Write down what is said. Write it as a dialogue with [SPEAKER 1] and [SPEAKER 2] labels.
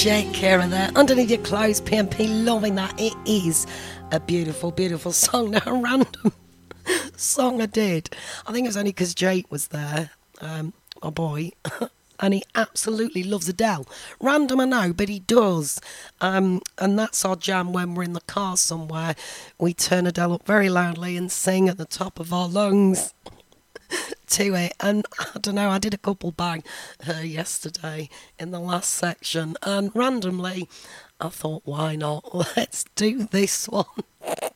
[SPEAKER 1] Jake Kira there, underneath your clothes, PMP, loving that. It is a beautiful, beautiful song. Now, a random song I did. I think it was only because Jake was there, my boy, and he absolutely loves Adele. Random, I know, but he does. And that's our jam when we're in the car somewhere. We turn Adele up very loudly and sing at the top of our lungs to it. And I don't know, I did a couple bang yesterday in the last section, and randomly I thought, why not? Let's do this one.